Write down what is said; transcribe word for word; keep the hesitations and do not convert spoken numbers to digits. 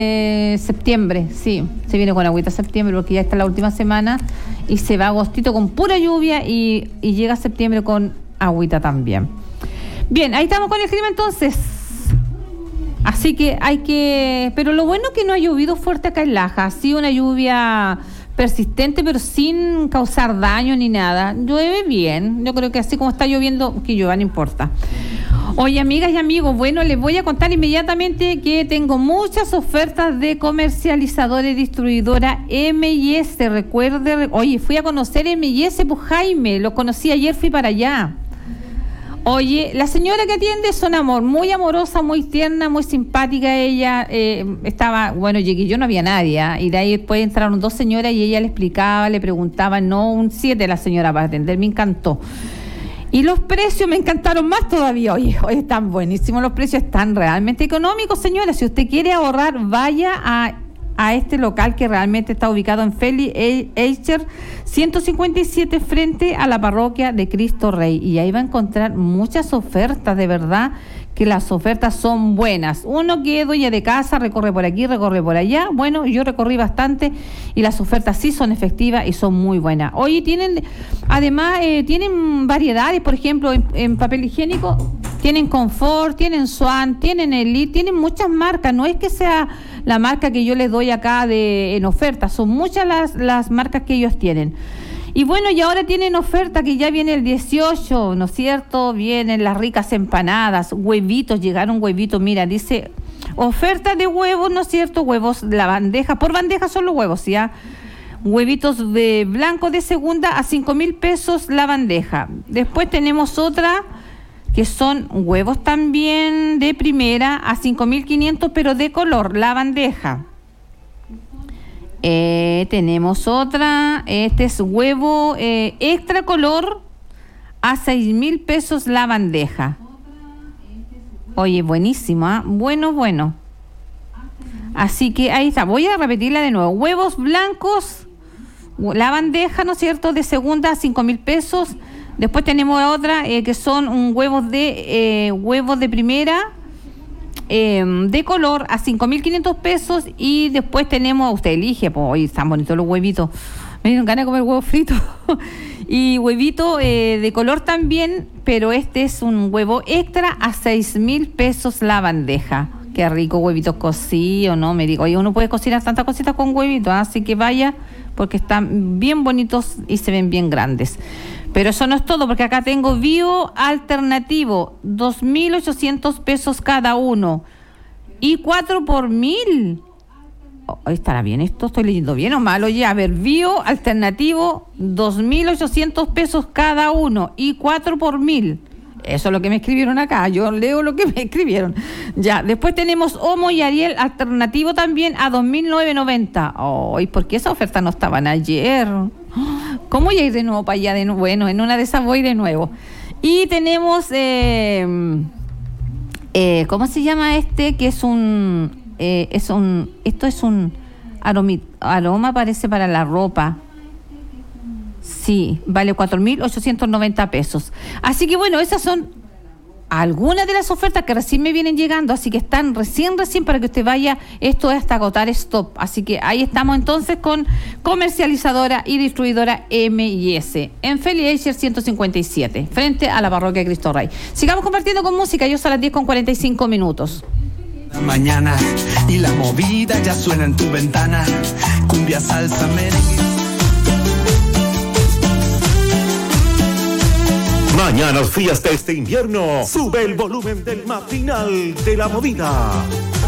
Eh, septiembre, sí, se viene con agüita septiembre porque ya está la última semana y se va agostito con pura lluvia y, y llega septiembre con agüita también. Bien, ahí estamos con el clima entonces. Así que hay que... Pero lo bueno es que no ha llovido fuerte acá en Laja. Ha sido una lluvia persistente pero sin causar daño ni nada. Llueve bien. Yo creo que así como está lloviendo, que llueva, no importa. Oye, amigas y amigos, bueno, les voy a contar inmediatamente que tengo muchas ofertas de comercializadora y distribuidora M y S. Recuerde, oye, fui a conocer M y S, pues Jaime, lo conocí ayer, fui para allá. Oye, la señora que atiende es un amor, muy amorosa, muy tierna, muy simpática ella. Eh, estaba, bueno, llegué yo, no había nadie, ¿eh? Y de ahí después entraron dos señoras y ella le explicaba, le preguntaba, no, un siete la señora para atender, me encantó. Y los precios me encantaron más todavía. Oye, oye, están buenísimos los precios, están realmente económicos, señora. Si usted quiere ahorrar, vaya a, a este local que realmente está ubicado en Feli Eicher ciento cincuenta y siete frente a la parroquia de Cristo Rey. Y ahí va a encontrar muchas ofertas, de verdad que las ofertas son buenas. Uno que es dueña de casa, recorre por aquí, recorre por allá. Bueno, yo recorrí bastante y las ofertas sí son efectivas y son muy buenas. Oye, tienen, además, eh, tienen variedades, por ejemplo, en, en papel higiénico, tienen Confort, tienen Swan, tienen Elite, tienen muchas marcas. No es que sea la marca que yo les doy acá de en oferta, son muchas las, las marcas que ellos tienen. Y bueno, y ahora tienen oferta que ya viene el dieciocho, ¿no es cierto? Vienen las ricas empanadas, huevitos, llegaron huevitos, mira, dice, oferta de huevos, ¿no es cierto? Huevos, la bandeja, por bandeja son los huevos, ¿ya? Huevitos de blanco de segunda a cinco mil pesos la bandeja. Después tenemos otra que son huevos también de primera a cinco mil quinientos, pero de color, la bandeja. Eh, tenemos otra, este es huevo eh, extra color a seis mil pesos la bandeja. Oye, buenísima, ¿eh? bueno, bueno. Así que ahí está, voy a repetirla de nuevo. Huevos blancos, la bandeja, ¿no es cierto?, de segunda a cinco mil pesos. Después tenemos otra eh, que son un huevos de eh, huevos de primera. Eh, de color a cinco mil quinientos pesos y después tenemos, usted elige, pues hoy están bonitos los huevitos, me dieron ganas de comer huevos fritos y huevito eh, de color también, pero este es un huevo extra a seis mil pesos la bandeja. Qué rico, huevitos cocidos, ¿no? Me digo, oye, uno puede cocinar tantas cositas con huevitos, ¿eh? Así que vaya, porque están bien bonitos y se ven bien grandes. Pero eso no es todo, porque acá tengo bio alternativo, dos mil ochocientos pesos cada uno. Y cuatro por mil. Oh, ¿estará bien esto? ¿Estoy leyendo bien o mal? Oye, a ver, bio alternativo, dos mil ochocientos pesos cada uno. Y cuatro por mil. Eso es lo que me escribieron acá. Yo leo lo que me escribieron. Ya, después tenemos Omo y Ariel alternativo también a dos mil novecientos noventa. Oh, ¿y por qué esa oferta no estaban ayer? ¿Cómo voy a ir de nuevo para allá? De nuevo? Bueno, en una de esas voy de nuevo. Y tenemos, eh, eh, ¿cómo se llama este? Que es un, eh, es un, esto es un aromi, aroma, parece para la ropa. Sí, vale cuatro mil ochocientos noventa pesos. Así que bueno, esas son algunas de las ofertas que recién me vienen llegando, así que están recién, recién para que usted vaya, esto es hasta agotar stop. Así que ahí estamos entonces con comercializadora y distribuidora M y S, en Feli Eicher ciento cincuenta y siete, frente a la parroquia de Cristo Rey. Sigamos compartiendo con música, yo soy a las diez con cuarenta y cinco minutos. Mañana y la movida ya suena en tu ventana, cumbia, salsa, merengue. Mañana fiesta este invierno. Sube el volumen del matinal de la movida.